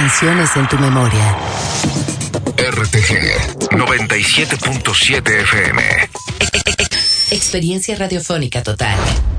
emisiones en tu memoria. RTG 97.7 FM. Experiencia radiofónica total.